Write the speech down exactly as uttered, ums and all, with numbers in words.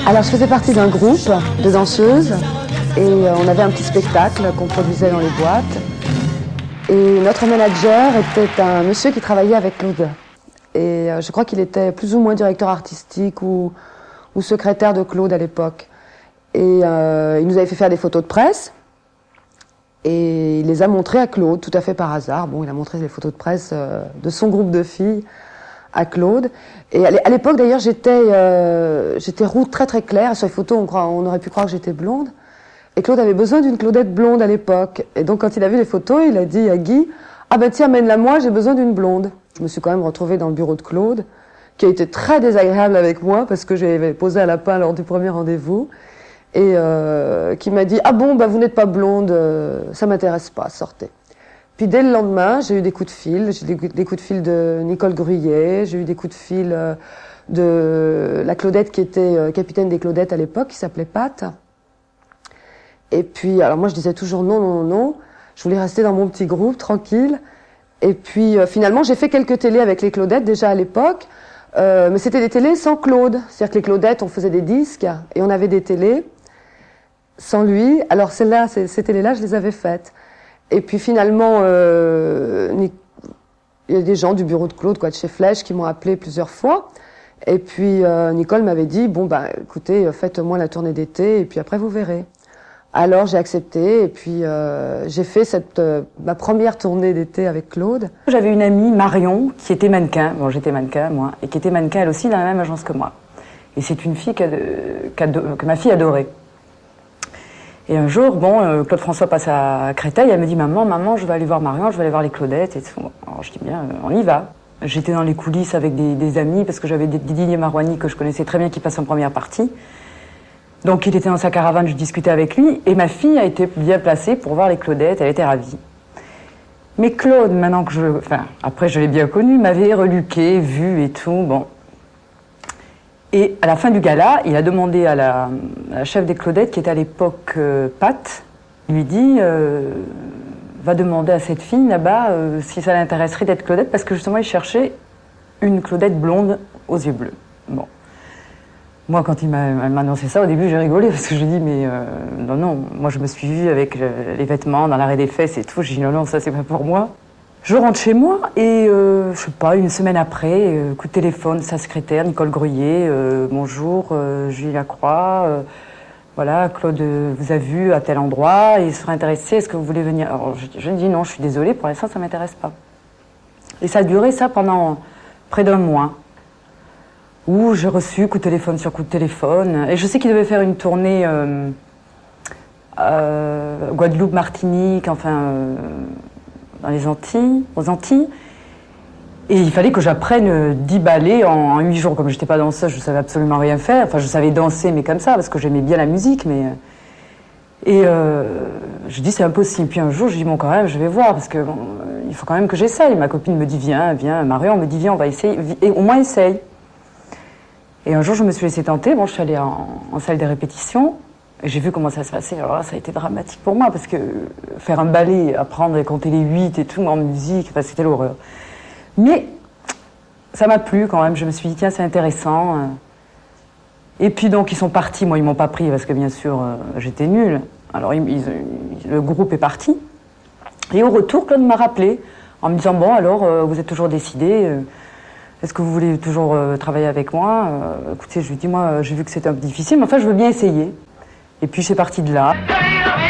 Alors je faisais partie d'un groupe de danseuses et on avait un petit spectacle qu'on produisait dans les boîtes. Et notre manager était un monsieur qui travaillait avec Claude. Et je crois qu'il était plus ou moins directeur artistique ou, ou secrétaire de Claude à l'époque. Et euh, il nous avait fait faire des photos de presse. Et il les a montrées à Claude, tout à fait par hasard. Bon, il a montré les photos de presse euh, de son groupe de filles à Claude. Et à l'époque, d'ailleurs, j'étais euh, j'étais roux très très claire. Sur les photos, on, croit, on aurait pu croire que j'étais blonde. Et Claude avait besoin d'une Claudette blonde à l'époque. Et donc, quand il a vu les photos, il a dit à Guy, « Ah ben tiens, amène-la moi, j'ai besoin d'une blonde. » Je me suis quand même retrouvée dans le bureau de Claude, qui a été très désagréable avec moi, parce que j'avais posé à lapin lors du premier rendez-vous. Et euh, qui m'a dit « Ah bon, bah, vous n'êtes pas blonde, euh, ça m'intéresse pas, sortez. » Puis dès le lendemain, j'ai eu des coups de fil. J'ai eu des, des coups de fil de Nicole Gruyet, j'ai eu des coups de fil euh, de la Claudette qui était euh, capitaine des Claudettes à l'époque, qui s'appelait Pat. Et puis, alors moi je disais toujours non, non, non. Je voulais rester dans mon petit groupe, tranquille. Et puis euh, finalement, j'ai fait quelques télés avec les Claudettes déjà à l'époque. Euh, mais c'était des télés sans Claude. C'est-à-dire que les Claudettes, on faisait des disques et on avait des télés sans lui. Alors celles-là, ces, ces télés-là, je les avais faites. Et puis finalement, euh, il y a des gens du bureau de Claude, quoi, de chez Flèche, qui m'ont appelé plusieurs fois. Et puis euh, Nicole m'avait dit, bon, bah, écoutez, faites-moi la tournée d'été, et puis après vous verrez. Alors j'ai accepté, et puis euh, j'ai fait cette, euh, ma première tournée d'été avec Claude. J'avais une amie, Marion, qui était mannequin, bon j'étais mannequin moi, et qui était mannequin elle aussi dans la même agence que moi. Et c'est une fille que ma fille adorait. Et un jour, bon, euh, Claude François passe à Créteil, elle me dit « Maman, maman, je vais aller voir Marion, je vais aller voir les Claudettes. » et tout. Alors je dis « Bien, euh, on y va. » J'étais dans les coulisses avec des, des amis, parce que j'avais Didier Marouani, que je connaissais très bien, qui passe en première partie. Donc il était dans sa caravane, je discutais avec lui, et ma fille a été bien placée pour voir les Claudettes, elle était ravie. Mais Claude, maintenant que je... Enfin, après je l'ai bien connu, m'avait reluqué, vu et tout, bon... Et à la fin du gala, il a demandé à la, à la chef des Claudettes, qui était à l'époque euh, Pat, il lui dit euh, « Va demander à cette fille là-bas euh, si ça l'intéresserait d'être Claudette, parce que justement il cherchait une Claudette blonde aux yeux bleus. » Bon. Moi, quand il m'a annoncé ça, au début j'ai rigolé, parce que je dis « Mais euh, non, non, moi je me suis vue avec le, les vêtements dans l'arrêt des fesses et tout. » J'ai dit « Non, non, ça c'est pas pour moi. » Je rentre chez moi et, euh, je sais pas, une semaine après, euh, coup de téléphone, sa secrétaire, Nicole Gruyet, euh, bonjour, euh, Julie Lacroix, euh, voilà, Claude vous a vu à tel endroit, il serait intéressé, est-ce que vous voulez venir? Alors je, je dis non, je suis désolée, pour l'instant ça m'intéresse pas. Et ça a duré ça pendant près d'un mois, où j'ai reçu coup de téléphone sur coup de téléphone, et je sais qu'il devait faire une tournée euh, euh, Guadeloupe, Martinique, enfin... Euh, dans les Antilles, aux Antilles. Et il fallait que j'apprenne dix ballets en huit jours. Comme je n'étais pas danseuse, je ne savais absolument rien faire. Enfin, je savais danser, mais comme ça, parce que j'aimais bien la musique. Mais... Et euh, je dis, c'est impossible. Puis un jour, je dis, bon, quand même, je vais voir, parce que bon, il faut quand même que j'essaye. Ma copine me dit, viens, viens. Marion me dit, viens, on va essayer. Et au moins, essaye. Et un jour, je me suis laissée tenter. Bon, je suis allée en, en salle de répétition. Et j'ai vu comment ça se passait. Alors là, ça a été dramatique pour moi, parce que faire un ballet, apprendre à compter les huit et tout en musique, enfin, c'était l'horreur. Mais ça m'a plu quand même. Je me suis dit, tiens, c'est intéressant. Et puis donc, ils sont partis. Moi, ils m'ont pas pris, parce que bien sûr, euh, j'étais nulle. Alors, ils, ils, le groupe est parti. Et au retour, Claude m'a rappelé, en me disant, bon, alors, euh, vous êtes toujours décidé, euh, est-ce que vous voulez toujours euh, travailler avec moi? euh, Écoutez, je lui dis, moi, j'ai vu que c'était un peu difficile, mais enfin, je veux bien essayer. Et puis c'est parti de là.